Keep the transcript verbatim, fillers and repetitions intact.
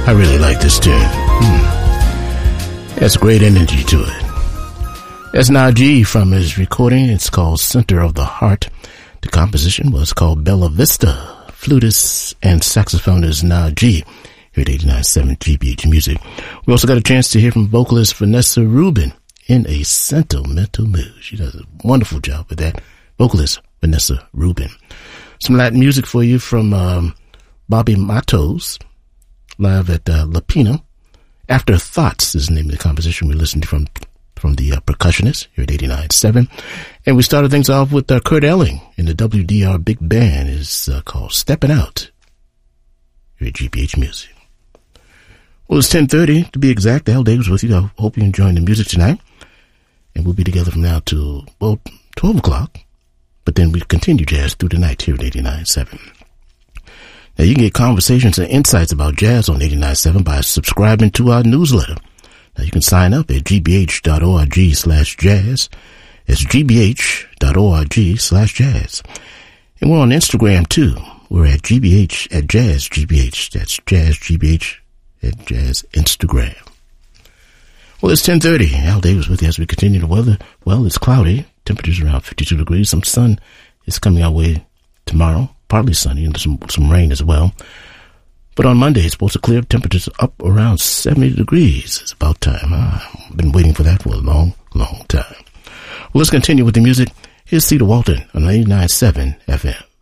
I really like this tune. Hmm. Has great energy to it. That's Najee from his recording. It's called Center of the Heart. The composition was called Bella Vista. Flutist and saxophonist Najee here at eighty-nine point seven G B H Music. We also got a chance to hear from vocalist Vanessa Rubin in a sentimental mood. She does a wonderful job with that. Vocalist Vanessa Rubin. Some Latin music for you from um, Bobby Matos, live at uh, La Pina. After Thoughts is the name of the composition we listened to from from the uh, percussionist here at eighty-nine point seven. And we started things off with uh, Kurt Elling in the W D R Big Band. Is uh, called Steppin' Out here at G B H Music. Well, it's ten thirty to be exact. Al Davis with you. I hope you're enjoying the music tonight. And we'll be together from now till, well, twelve o'clock. But then we continue jazz through the night here at eighty-nine point seven. Now, you can get conversations and insights about jazz on eighty-nine point seven by subscribing to our newsletter. Now, you can sign up at gbh.org slash jazz. It's gbh.org slash jazz. And we're on Instagram, too. We're at gbh, at jazz gbh. That's jazz gbh at jazz Instagram. Well, it's ten thirty. Al Davis with you as we continue the weather. Well, it's cloudy. Temperatures around fifty-two degrees. Some sun is coming our way tomorrow. Partly sunny and some, some rain as well. But on Monday, it's supposed to clear. Temperatures up around seventy degrees. It's about time. Huh? I've been waiting for that for a long, long time. Well, let's continue with the music. Here's Cedar Walton on eighty-nine point seven F M.